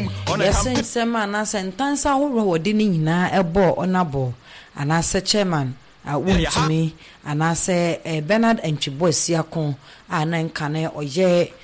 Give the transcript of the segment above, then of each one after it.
Yes, Semana Sentansa wodi ni nyina ebo onabo anase chairman wontumi anase Bernard Enchibo Siakon anankane oye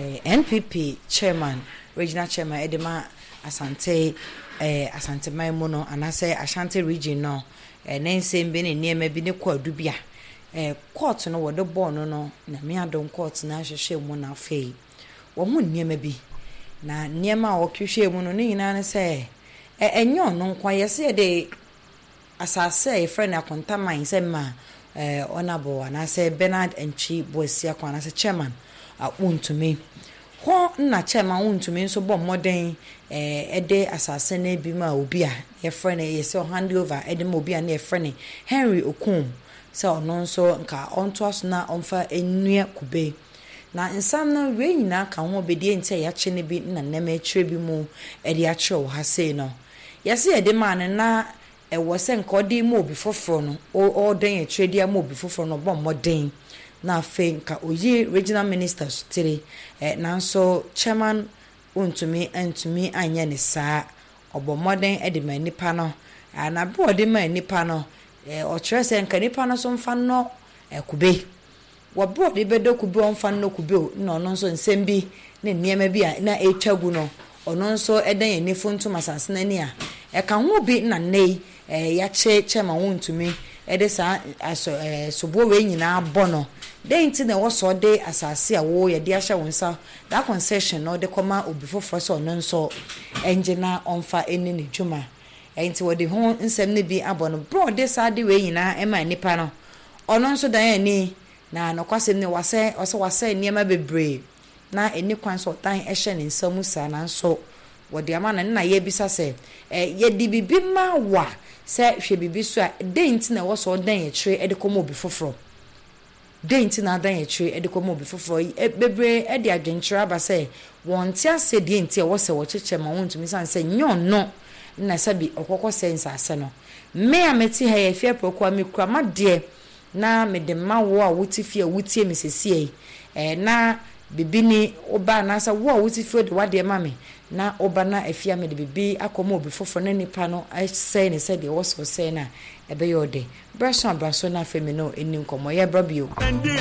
NPP chairman regional chairman Edema Asante Asante Maimuno anase Ashanti region no nense mbe ne niema bi ne kwadu bia court no wodo ball no na me adon court na hwehwe mu na afei wo hu niema bi na niema a wohwehwe mu no ne nyina ne se enyo no nkwa yese de asase e friend akontaman se ma onabo anase Bernard Enchibo Siakon anase chairman wontumi ho na chairman wontumi nso bɔ modern ede asase na bi ma obi a ye friend yese hand over ede ma obi a na ye friend Henry Okun se ono nso nka onto aso na onfa enua kube na nsam no we nyina ka ho obedie ntia ya che ne bi na nema atire bi mu ede atire wo ha sei no yese ede ma ne na ewo se nka odi ma obi foforo no o den atire dia ma obi foforo no bɔ modern na fe nka oyi regional ministers tire na nso chairman untumi anya ne saa obo modern ede ma nipa no na bro de ma nipa no o kire se nka nipa no so mfa no kube wo bro de bedo kube on fa no kube no no nso nsem bi ne niema bi a na etwagu no ono nso eden ye nefo ntuma sansena ni a ka ho bi na nei ya chairman untumi ede sa aso sobo we nyina bono den ti na wo so de asase a wo ye de ahya wonsa that concession no de koma obi foforo so no nso enjina onfa eni ne dwuma enti wo de ho nsem ne bi abono bro de sa de we nyina ema nipa no ono nso dan ani na no kwasem ne wase niema bebre na eni kwan so tan ehye ne nsamu sa na nso wo de ama na ye bisa se ye di bibi ma wa se hwe bibi so a den ti na wo so dan ye kire e de koma obi foforo den ti na dan ye kire e de koma obi foforo bebre e de adwenkyere aba se won ti ase de nti e wo se wo cheche ma won tumi san se nyon no na sabi okokọ sense ase no me ameti ha ye fie prokwa me kura ma de na me de ma wo a wuti fie wutie me sesie na bibi ni oba na sa wo a wuti fie de wade ma me na oba na afia me de bibi akoma obi foforo na nipa no say ne say de wo so say na ebe yode braso na fe me no eni nkomo ye brabio